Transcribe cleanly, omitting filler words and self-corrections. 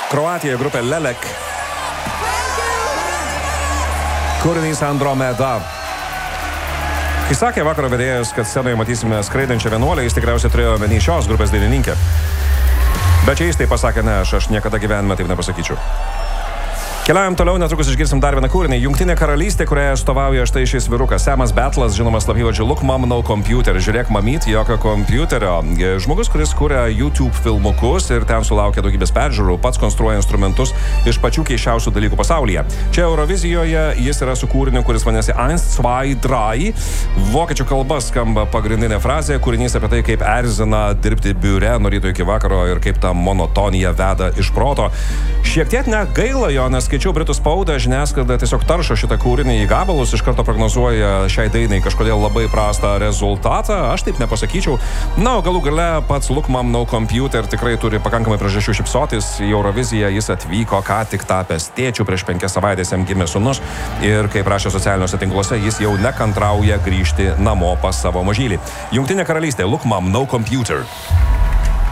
Kroatija grupė Lelek. Kūrinys Andromeda. Kai sakė vakaro vedėjas, kad scenoje matysime skraidančią vienuolę, jis tikriausiai turėjo omeny šios grupės dainininkę. Bet čia jis tai pasakė, ne, aš niekada gyvenime taip nepasakyčiau. Keliaujam toliau, netrukus išgirsim dar vieną kūrinį. Jungtinė karalystė, kurioje atstovauja štai šis vyrukas. Samas Battlas, žinomas slapyvardžiu Look Mom No Computer. Žiūrėk, mamyt, jokio kompiuterio. Žmogus, kuris kuria YouTube filmukus ir ten sulaukia daugybės peržiūrų, pats konstruoja instrumentus iš pačių keisčiausių dalykų pasaulyje. Čia Eurovizijoje jis yra su kūriniu, kuris vadinasi 1, 2, 3. Vokiečių kalba skamba pagrindinė frazė, kūrinys apie tai, kaip erzina dirbti biure nuo ryto iki vakaro ir kaip ta monotonija veda iš proto. Šiek tiek negaila jo, nes skaičiau Britų spaudą, žiniasklaida tiesiog taršo šitą kūrinį į gabalus, iš karto prognozuoja šiai dainai kažkodėl labai prastą rezultatą, aš taip nepasakyčiau. Na, o galų gale pats Look Mom No Computer tikrai turi pakankamai priežasčių šypsotis. Į Euroviziją jis atvyko ką tik tapęs tėčiu, prieš 5 savaitės jam gimė sūnus ir, kaip rašė socialiniuose tinkluose, jis jau nekantrauja grįžti namo pas savo mažylį. Jungtinė karalystė, Look Mom No Computer.